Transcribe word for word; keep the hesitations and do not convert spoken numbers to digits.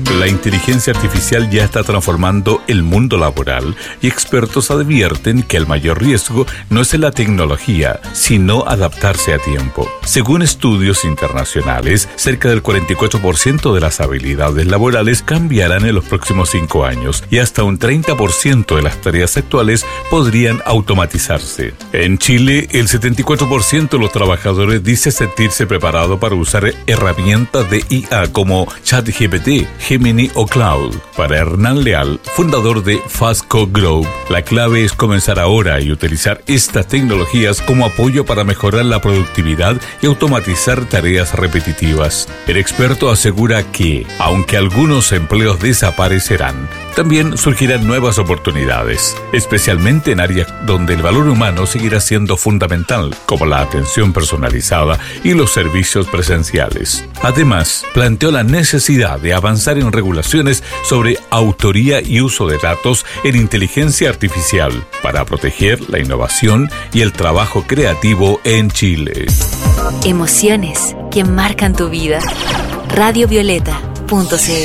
La inteligencia artificial ya está transformando el mundo laboral y expertos advierten que el mayor riesgo no es en la tecnología, sino adaptarse a tiempo. Según estudios internacionales, cerca del cuarenta y cuatro por ciento de las habilidades laborales cambiarán en los próximos cinco años y hasta un treinta por ciento de las tareas actuales podrían automatizarse. En Chile, el setenta y cuatro por ciento de los trabajadores dice sentirse preparado para usar herramientas de I A como ChatGPT, Gemini o Cloud. Para Hernán Leal, fundador de Fastco Group, la clave es comenzar ahora y utilizar estas tecnologías como apoyo para mejorar la productividad y automatizar tareas repetitivas. El experto asegura que, aunque algunos empleos desaparecerán, también surgirán nuevas oportunidades, especialmente en áreas donde el valor humano seguirá siendo fundamental, como la atención personalizada y los servicios presenciales. Además, planteó la necesidad de avanzar en regulaciones sobre autoría y uso de datos en inteligencia artificial para proteger la innovación y el trabajo creativo en Chile. Emociones que marcan tu vida. radio violeta punto c l